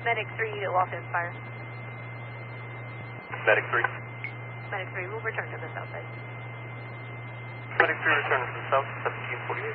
Medic 3, lost Inspire. Medic 3. Medic 3, we'll return to the south side. Medic 3, return to the south, 1748.